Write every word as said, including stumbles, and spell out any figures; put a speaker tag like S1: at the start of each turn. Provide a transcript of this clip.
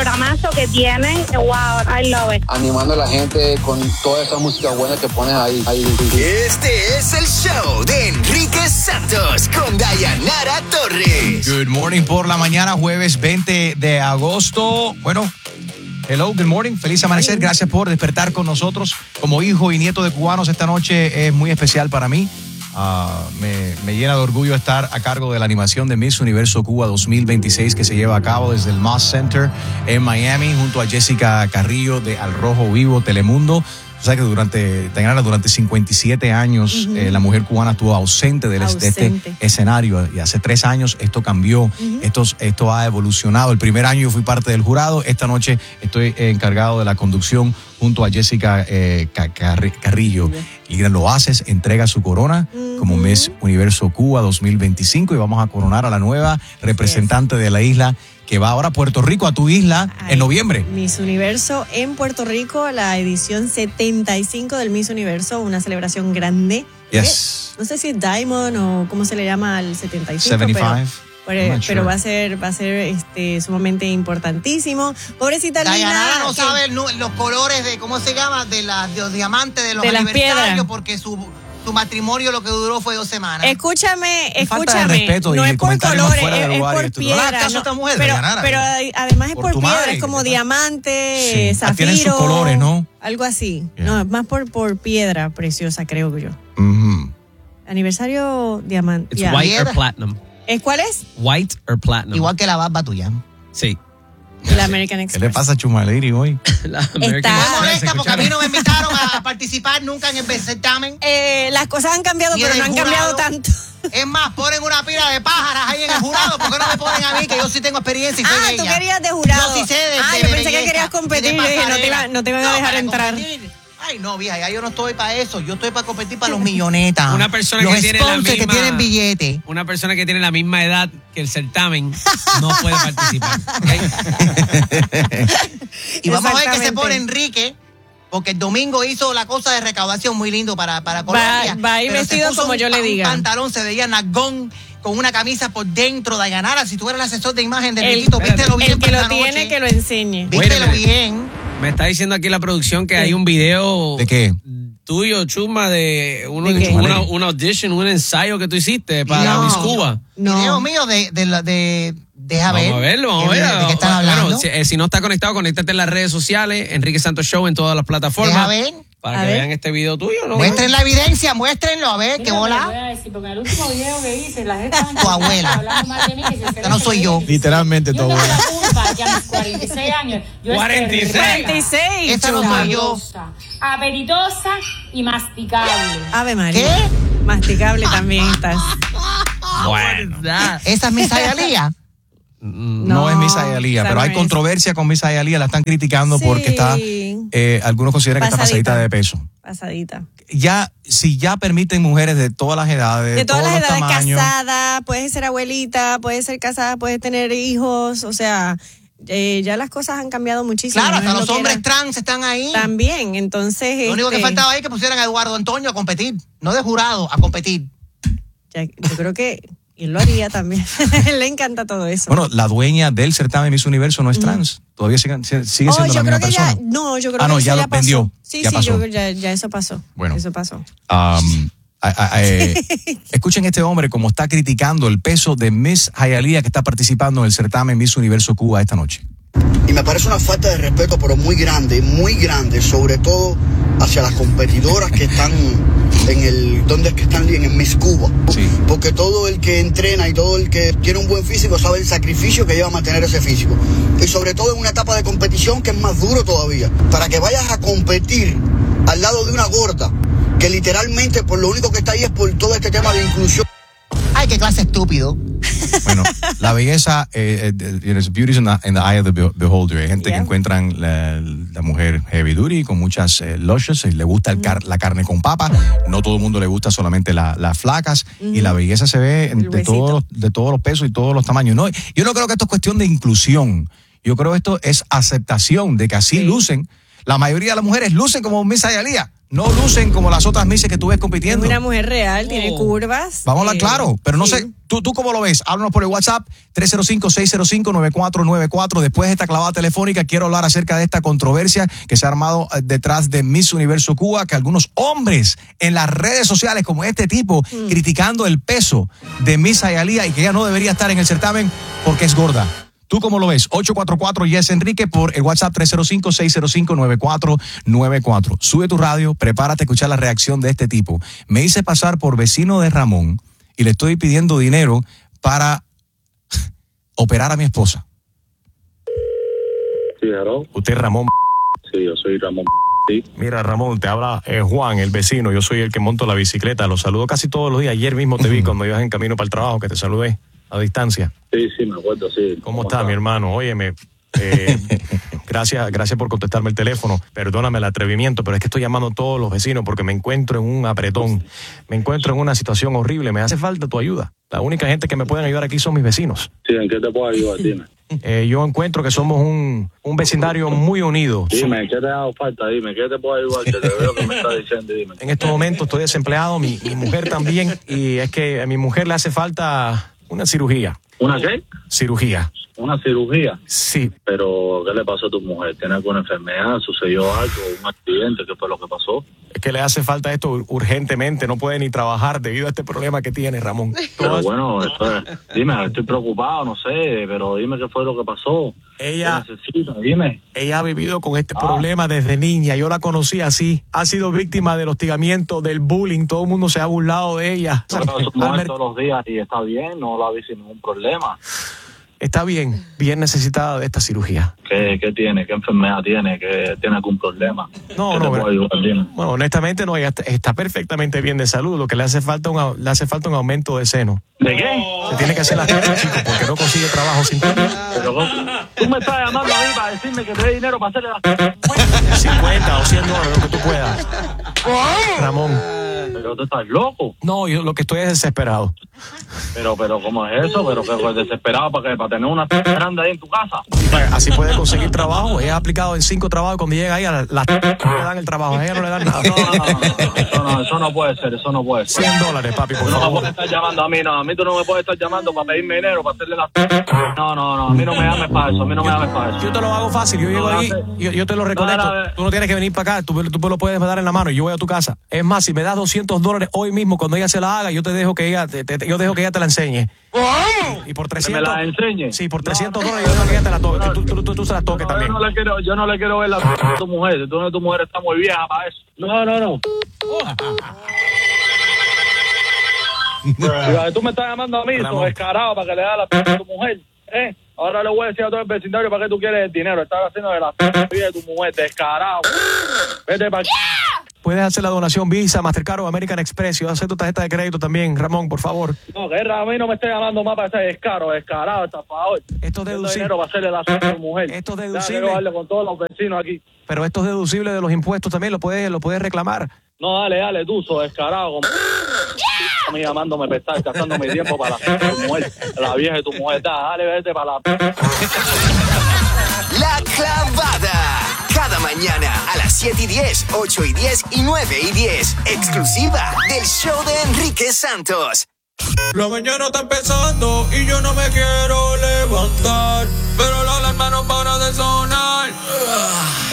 S1: programazo que tienen. Wow, I love it.
S2: Animando a la gente con toda esa música buena que pones ahí. ahí.
S3: Este es el show de Enrique Santos con Dayanara Torres.
S4: Good morning por la mañana, jueves veinte de agosto. Bueno, hello, good morning, feliz amanecer. Gracias por despertar con nosotros. Como hijo y nieto de cubanos, esta noche es muy especial para mí. Uh, me, me llena de orgullo estar a cargo de la animación de Miss Universo Cuba dos mil veintiséis que se lleva a cabo desde el Moss Center en Miami junto a Jessica Carrillo de Al Rojo Vivo Telemundo. O sea que durante, durante cincuenta y siete años uh-huh. eh, la mujer cubana estuvo ausente, del, ausente de este escenario y hace tres años esto cambió, uh-huh. esto, esto ha evolucionado. El primer año yo fui parte del jurado, esta noche estoy encargado de la conducción junto a Jessica eh, Carrillo. Y lo haces, entrega su corona uh-huh. como Miss Universo Cuba dos mil veinticinco y vamos a coronar a la nueva representante yes. de la isla que va ahora a Puerto Rico, a tu isla, Ay, en noviembre.
S5: Miss Universo en Puerto Rico, la edición setenta y cinco del Miss Universo, una celebración grande.
S4: Yes.
S5: No sé si es Diamond o cómo se le llama al setenta y cinco.
S4: setenta y cinco.
S5: Pero, pero, pero sure. va a ser, va a ser este, sumamente importantísimo. Pobrecita Lina.
S6: Dayanara no que, sabe el, los colores de, ¿cómo se llama? De, la, de los diamantes de los
S5: de
S6: aniversarios, porque su... Tu matrimonio lo que duró fue dos semanas.
S5: Escúchame, escúchame.
S4: Falta de respeto
S5: no
S4: y
S5: es por colores, es, es por piedra.
S6: No, no, mujer,
S5: pero,
S6: Dayanara,
S5: pero además es por, por piedra,
S4: madre,
S5: es como
S4: ¿no?
S5: diamante,
S4: sí.
S5: zafiro.
S4: Tienen sus colores, ¿no?
S5: Algo así.
S4: Yeah.
S5: No, es más por, por piedra preciosa, creo yo.
S4: Mm-hmm.
S5: Aniversario diamante.
S7: It's
S5: yeah.
S7: white or platinum.
S5: ¿Es cuál es?
S7: White or platinum.
S6: Igual que la barba tuya.
S7: Sí.
S5: La American Express.
S4: ¿Qué le pasa a Chumaleri hoy?
S7: La American
S5: Está...
S6: Me molesta porque a mí no me invitaron a participar nunca en el certamen.
S5: Eh, las cosas han cambiado, pero no han jurado. cambiado tanto.
S6: Es más, ponen una pila de pájaras ahí en el jurado. ¿Por qué no me ponen a mí, que yo sí tengo experiencia y soy
S5: Ah,
S6: bella?
S5: tú querías de jurado.
S6: Yo sí sé de,
S5: ah,
S6: de
S5: yo pensé
S6: belleza,
S5: que querías competir y dije, no te, iba, no te iban a
S6: no,
S5: dejar entrar.
S6: Competir. Ay, no, vieja, ya yo no estoy para eso. Yo estoy para competir para los millonetas.
S7: Una persona
S6: los
S7: que tiene la misma,
S6: que tienen billete.
S7: Una persona que tiene la misma edad que el certamen no puede participar. ¿Okay?
S6: Y vamos a ver qué se pone Enrique, porque el domingo hizo la cosa de recaudación muy lindo para, para Colombia.
S5: Va, va a ir vestido como
S6: un,
S5: yo le diga.
S6: Un pantalón se veía nagón, con una camisa por dentro. Dayanara, si tú eres el asesor de imagen del
S5: el,
S6: Riquito, vístelo bien.
S5: El que lo
S6: noche.
S5: tiene, que lo enseñe.
S6: Vístelo bien.
S7: Me está diciendo aquí la producción que sí. hay un video.
S4: ¿De qué?
S7: Tuyo, Chuma, de, uno,
S5: ¿De
S7: una, una audition, un ensayo que tú hiciste para
S6: no,
S7: Miss Cuba.
S6: No. Video mío de... de, de, de Deja
S7: vamos
S6: ver.
S7: a verlo, vamos a ver.
S6: ¿De qué están hablando?
S7: Bueno, si, eh, si no está conectado, conéctate en las redes sociales, Enrique Santos Show en todas las plataformas.
S6: Deja ver.
S7: Para
S5: a
S7: que
S5: ver.
S7: vean este video tuyo, ¿no?
S6: Muestren la evidencia, muéstrenlo, a ver,
S8: Mira,
S6: qué bola.
S8: voy a decir, porque en el último video que hice, la gente
S6: Tu abuela.
S8: hablando mal de mí, que se
S6: Esta no soy yo.
S4: Literalmente tu
S8: yo tengo
S4: abuela.
S8: la culpa, ya a mis cuarenta y seis años. Yo
S7: cuarenta y seis.
S5: cuarenta y seis.
S6: Esta no soy yo.
S8: Apetitosa y masticable.
S5: Ave María.
S6: ¿Qué?
S5: Masticable también estás.
S7: Bueno.
S6: ¿Esa es mi Sayalía?
S4: No,
S5: No,
S4: es Miss Ayalía, pero
S5: no
S4: hay
S5: es.
S4: controversia con Miss Ayalía, la están criticando
S5: Sí.
S4: porque está, eh, algunos consideran que está pasadita de peso.
S5: Pasadita.
S4: Ya, si ya permiten mujeres de todas las edades,
S5: De todas
S4: todos
S5: las
S4: los
S5: edades,
S4: tamaños,
S5: casada, puedes ser abuelita, puedes ser casada, puedes tener hijos, o sea, eh, ya las cosas han cambiado muchísimo.
S6: Claro,
S5: no
S6: hasta
S5: es
S6: los
S5: lo que
S6: hombres
S5: era.
S6: trans están ahí.
S5: También, entonces...
S6: Lo único que
S5: este,
S6: faltaba ahí es que pusieran a Eduardo Antonio a competir, no de jurado, a competir.
S5: ya, yo creo que él lo haría también. Le encanta todo eso.
S4: Bueno, la dueña del certamen Miss Universo no es trans, todavía sigue, sigue siendo
S5: oh, yo
S4: la misma
S5: creo que
S4: persona.
S5: ya, no, yo creo
S4: ah,
S5: que
S4: no,
S5: eso
S4: ya
S5: ya
S4: lo vendió.
S5: pasó. Sí,
S4: ya
S5: sí,
S4: pasó.
S5: yo creo que ya, ya eso pasó.
S4: Bueno.
S5: Eso pasó.
S4: Um, a, a, a, eh, escuchen este hombre como está criticando el peso de Miss Ayalía que está participando en el certamen Miss Universo Cuba esta noche.
S9: Y me parece una falta de respeto, pero muy grande, muy grande, sobre todo hacia las competidoras que están en el, ¿dónde es que están? En el Miss Cuba.
S4: Sí.
S9: Porque todo el que entrena y todo el que tiene un buen físico sabe el sacrificio que lleva a mantener ese físico. Y sobre todo en una etapa de competición que es más duro todavía. Para que vayas a competir al lado de una gorda, que literalmente por lo único que está ahí es por todo este tema de inclusión.
S6: Ay, qué clase estúpido.
S4: Bueno, la belleza, eh, eh, beauty is in the, in the eye of the beholder. Hay gente
S5: Yeah.
S4: que encuentran la, la mujer heavy duty con muchas eh, luscious y le gusta el car- la carne con papa. No todo el mundo le gusta solamente la, las flacas.
S5: Mm-hmm.
S4: Y la belleza se ve en-
S5: El
S4: de,
S5: huesito.
S4: todos los, de todos los pesos y todos los tamaños. No, yo no creo que esto es cuestión de inclusión. Yo creo que esto es aceptación de que así
S5: Sí.
S4: lucen La mayoría de las mujeres lucen como Miss Hialeah. No lucen como las otras misses que tú ves compitiendo.
S5: Es una mujer real, tiene
S7: Oh.
S5: curvas.
S4: Vamos a hablar
S5: eh,
S4: claro, pero no
S5: sí.
S4: sé, ¿tú, ¿tú cómo lo ves? Háblanos por el WhatsApp tres cero cinco, seis cero cinco, nueve cuatro nueve cuatro. Después de esta clavada telefónica, quiero hablar acerca de esta controversia que se ha armado eh, detrás de Miss Universo Cuba, que algunos hombres en las redes sociales, como este tipo,
S5: Mm.
S4: criticando el peso de Miss Hialeah y que ella no debería estar en el certamen porque es gorda. ¿Tú cómo lo ves? ocho cuatro cuatro Yes Enrique por el WhatsApp tres cero cinco, seis cero cinco, nueve cuatro nueve cuatro. Sube tu radio, prepárate a escuchar la reacción de este tipo. Me hice pasar por vecino de Ramón y le estoy pidiendo dinero para operar a mi esposa.
S10: Sí, hello.
S4: Usted es Ramón.
S10: Sí, yo soy Ramón. Sí.
S4: Mira, Ramón, te habla eh, Juan, el vecino. Yo soy el que monto la bicicleta. Lo saludo casi todos los días. Ayer mismo te vi cuando ibas en camino para el trabajo, que te saludé a distancia.
S10: Sí, sí, me acuerdo, sí.
S4: ¿Cómo, ¿Cómo está, está, mi hermano? Óyeme, eh, gracias, gracias por contestarme el teléfono. Perdóname el atrevimiento, pero es que estoy llamando a todos los vecinos porque me encuentro en un apretón. Me encuentro en una situación horrible. Me hace falta tu ayuda. La única gente que me pueden ayudar aquí son mis vecinos.
S10: Sí, ¿en qué te puedo ayudar? Dime.
S4: Eh, yo encuentro que somos un, un vecindario muy unido.
S10: Dime, ¿qué te ha dado falta? Dime, ¿qué te puedo ayudar? Que te veo que me estás diciendo, dime.
S4: En estos momentos estoy desempleado, mi, mi mujer también, y es que a mi mujer le hace falta una cirugía.
S10: ¿Una qué?
S4: Cirugía.
S10: ¿Una cirugía?
S4: Sí.
S10: Pero, ¿qué le pasó a tu mujer? ¿Tiene alguna enfermedad? ¿Sucedió algo? ¿Un accidente? ¿Qué fue lo que pasó?
S4: Es que le hace falta esto urgentemente, no puede ni trabajar debido a este problema que tiene, Ramón.
S10: Pero bueno, eso es, dime, estoy preocupado, no sé, pero dime qué fue lo que pasó.
S4: Ella,
S10: ¿Qué necesita? Dime.
S4: Ella ha vivido con este
S10: Ah.
S4: problema desde niña, yo la conocí así, ha sido víctima del hostigamiento, del bullying, todo el mundo se ha burlado de ella.
S10: Pero su mujer todos los días y está bien, no la vi sin ningún problema.
S4: Está bien, bien necesitada de esta cirugía.
S10: ¿Qué, qué tiene? ¿Qué enfermedad tiene? ¿Qué tiene algún problema?
S4: No,
S10: ¿Qué
S4: no,
S10: te puedo ayudar? Dime.
S4: Bueno, honestamente no, ella está, está perfectamente bien de salud, lo que le hace falta un, le hace falta un aumento de seno.
S10: ¿De qué?
S4: Se tiene que hacer la tarea, chico, porque no consigue trabajo sin ti.
S10: Pero, tú me estás llamando a mí para decirme que te dé dinero para hacerle la...
S4: cincuenta o cien dólares, lo que tú puedas. Ramón.
S10: Pero tú estás loco.
S4: No, yo lo que estoy es desesperado.
S10: Pero, pero, ¿cómo es eso? Pero que pues, desesperado para que para tener una grande ahí en tu casa.
S4: Así puede conseguir trabajo. Ella ha aplicado en cinco trabajos y cuando llega ahí, a la, la no le dan el trabajo. A ella no le dan nada.
S10: No, no, no, no, eso no, eso no puede ser, eso no puede ser.
S4: cien dólares, papi, por
S10: No me
S4: favor.
S10: puedes estar llamando a mí, no, a mí tú no me puedes estar llamando para pedirme dinero, para hacerle la... No, no, no, a mí no me llames para eso, a mí no me llames para eso.
S4: Yo te lo hago fácil, yo llego
S10: No,
S4: ahí,
S10: no sé.
S4: yo, yo te lo reconecto.
S10: No, no, no.
S4: Tú no tienes que venir para acá, tú, tú me lo puedes dar en la mano y yo voy a tu casa. Es más, si me das doscientos dólares hoy mismo, cuando ella se la haga, yo te dejo que ella te, te- yo dejo que ella te la enseñe. Y por
S10: ¿Que
S4: trescientos...
S10: me la enseñe?
S4: Sí, por trescientos dólares yo dejo que ella te la toque, tú, tú, tú, tú se la toques
S10: No,
S4: también.
S10: Yo no, le quiero, yo no le quiero ver la a tu mujer, tú, tu mujer está muy vieja para eso. No, no, no. Diga, tú me estás llamando a mí,
S4: Ramón.
S10: sos descarado para que le da la a tu mujer, ¿eh? Ahora le voy a decir a todo el vecindario para qué tú quieres el dinero. Estás haciendo de la vida de tu mujer, descarado. Vete para aquí.
S4: Puedes hacer la donación Visa, Mastercard o American Express. Yo acepto tarjeta de crédito también, Ramón, por favor.
S10: No, que a mí no me esté llamando más para ese descaro, descarado, estafador.
S4: Esto es
S10: Dando
S4: deducible.
S10: dinero para hacerle la a tu mujer.
S4: Esto es
S10: Ya,
S4: deducible.
S10: quiero darle con todos los vecinos aquí.
S4: Pero esto es deducible de los impuestos también, lo puedes, lo puedes reclamar.
S10: No, dale, dale, tú, sos descarado. Como... A mí llamándome para estar gastando mi tiempo para la tu mujer, la vieja de tu mujer. Da, dale, vete para la...
S3: La Clavada. Cada mañana a las siete y diez, ocho y diez y nueve y diez. Exclusiva del show de Enrique Santos.
S11: La mañana está empezando y yo no me quiero levantar, pero la alarma no para de sonar.